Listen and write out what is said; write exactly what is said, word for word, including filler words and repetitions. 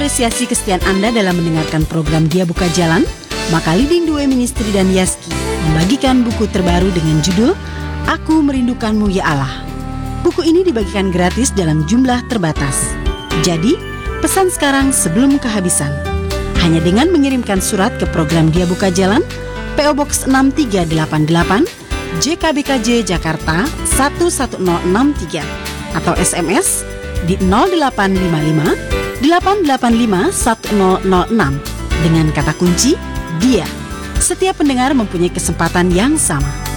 mengapresiasi kesetiaan Anda dalam mendengarkan program Dia Buka Jalan, maka Leading the Way Ministry dan Yaski membagikan buku terbaru dengan judul Aku Merindukanmu Ya Allah. Buku ini dibagikan gratis dalam jumlah terbatas. Jadi, pesan sekarang sebelum kehabisan. Hanya dengan mengirimkan surat ke program Dia Buka Jalan, P O Box enam tiga delapan delapan, J K B K J Jakarta satu satu nol enam tiga atau S M S di nol delapan lima lima delapan delapan lima satu nol nol enam dengan kata kunci Dia. Setiap pendengar mempunyai kesempatan yang sama.